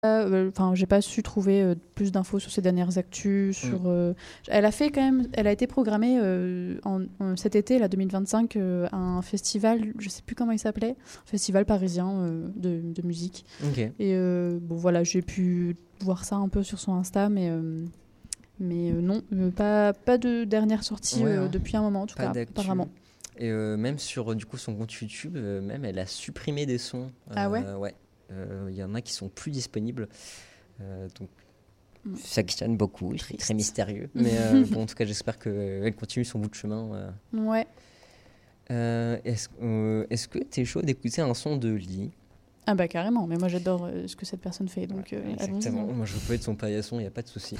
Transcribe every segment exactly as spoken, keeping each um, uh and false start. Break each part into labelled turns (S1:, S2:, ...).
S1: Enfin, j'ai pas su trouver euh, plus d'infos sur ses dernières actus. Sur,
S2: Mm.
S1: euh, elle a fait quand même, elle a été programmée euh, en, en- cet été, là, deux mille vingt-cinq, euh, à un festival, je sais plus comment il s'appelait, un festival parisien euh, de, de musique.
S2: Ok.
S1: Et euh, bon, voilà, j'ai pu voir ça un peu sur son Insta, mais euh, mais euh, non, euh, pas pas de dernière sortie
S2: Ouais,
S1: euh,
S2: hein.
S1: depuis un moment en tout
S2: Pas
S1: cas,
S2: d'actu.
S1: apparemment.
S2: Et euh, même sur du coup son compte YouTube, euh, même elle a supprimé des sons.
S1: Ah ouais.
S2: Euh, Ouais. Euh, Il y en a qui sont plus disponibles. Euh, donc
S1: Mm.
S2: ça questionne beaucoup, c'est
S1: Triste.
S2: très mystérieux. Mais euh, bon, en tout cas, j'espère qu'elle continue son bout de chemin. euh.
S1: Ouais.
S2: Euh, est-ce, euh, est-ce que t'es chaud d'écouter un son de Lee?
S1: Ah bah carrément, mais moi j'adore euh, ce que cette personne fait, donc euh, allons-y.
S2: Exactement. Moi, je peux être son paillasson, il n'y a pas de souci.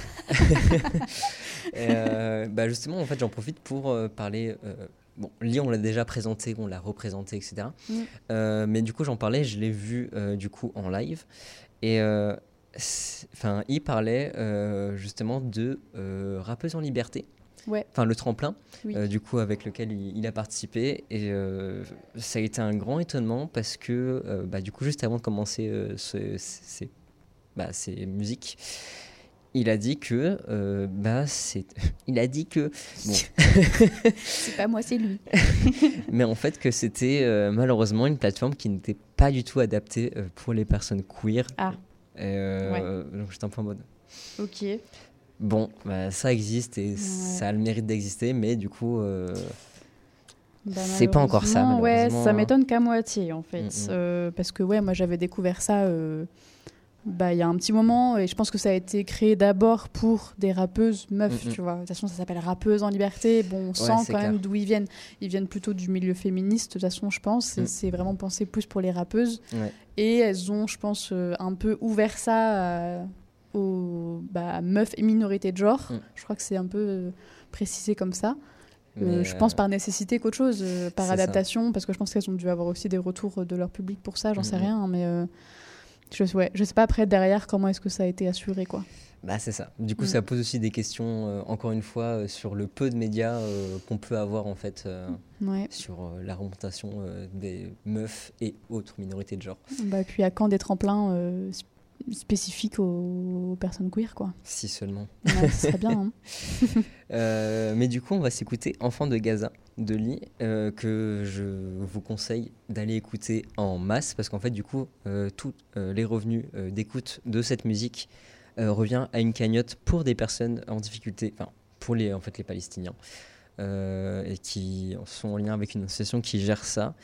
S2: Et, euh, bah justement, en fait, j'en profite pour euh, parler. euh, bon, Lee, on l'a déjà présenté, on l'a représenté, et cetera.
S1: Mm.
S2: Euh, mais du coup, j'en parlais, je l'ai vu euh, du coup en live. Et euh, c'est- enfin, il parlait euh, justement de euh, Rappeuse en liberté.
S1: Ouais.
S2: Enfin, le tremplin,
S1: Oui.
S2: euh, du coup, avec lequel il, il a participé. Et euh, ça a été un grand étonnement parce que, euh, bah, du coup, juste avant de commencer euh, ce- ces, bah, ces musiques, il a dit que, euh, bah, c'est, il a dit que, bon,
S1: C'est pas moi, c'est lui.
S2: mais en fait que c'était euh, malheureusement une plateforme qui n'était pas du tout adaptée euh, pour les personnes queer.
S1: Ah.
S2: Et, euh, Donc j'étais un peu en mode.
S1: Ok.
S2: Bon, bah, ça existe et
S1: Ouais.
S2: ça a le mérite d'exister, mais du coup, euh,
S1: Bah,
S2: c'est pas encore ça,
S1: malheureusement, ouais,
S2: malheureusement,
S1: ça
S2: hein.
S1: m'étonne qu'à moitié en fait.
S2: Mm, mm.
S1: Euh, parce que ouais, moi j'avais découvert ça euh, bah, il y a un petit moment et je pense que ça a été créé d'abord pour des rappeuses meufs,
S2: Mm, mm.
S1: tu vois. De toute façon, ça s'appelle Rappeuses en liberté. Bon, on sent
S2: c'est
S1: quand
S2: clair.
S1: même d'où ils viennent. Ils viennent plutôt du milieu féministe, de toute façon, je pense. Et
S2: Mm.
S1: c'est vraiment pensé plus pour les rappeuses.
S2: Ouais.
S1: Et elles ont, je pense, euh, un peu ouvert ça à- aux bah, meufs et minorités de genre.
S2: Mm.
S1: Je crois que c'est un peu euh, précisé comme ça. Euh,
S2: Mais,
S1: je pense
S2: euh,
S1: par nécessité qu'autre chose, euh, par
S2: c'est ça.
S1: adaptation, parce que je pense qu'elles ont dû avoir aussi des retours de leur public pour ça, j'en sais
S2: Mhm.
S1: rien, hein, mais euh, je, ouais, je sais pas après derrière comment est-ce que ça a été assuré, quoi.
S2: Bah, c'est ça. Du coup,
S1: Mm.
S2: ça pose aussi des questions, euh, encore une fois, euh, sur le peu de médias euh, qu'on peut avoir en fait euh,
S1: Ouais.
S2: sur euh, la représentation euh, des meufs et autres minorités de genre.
S1: Bah, puis à quand des tremplins euh, sp- spécifiques aux, aux personnes queer, quoi.
S2: Si seulement.
S1: Ouais, ce serait bien. Hein.
S2: Euh, mais du coup, on va s'écouter Enfant de Gaza de Lee, euh, que je vous conseille d'aller écouter en masse, parce qu'en fait, du coup, euh, tous euh, les revenus euh, d'écoute de cette musique euh, revient à une cagnotte pour des personnes en difficulté, enfin, pour les, en fait, les Palestiniens, euh, et qui sont en lien avec une association qui gère ça.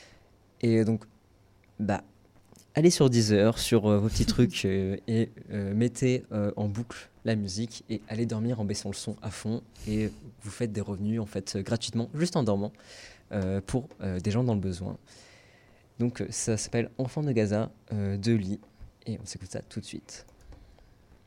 S2: Et donc, bah, allez sur Deezer, sur euh, vos petits trucs, euh, et euh, mettez euh, en boucle la musique et allez dormir en baissant le son à fond et vous faites des revenus en fait euh, gratuitement, juste en dormant, euh, pour euh, des gens dans le besoin. Donc euh, ça s'appelle Enfant de Gaza euh, de Lee et on s'écoute ça tout de suite.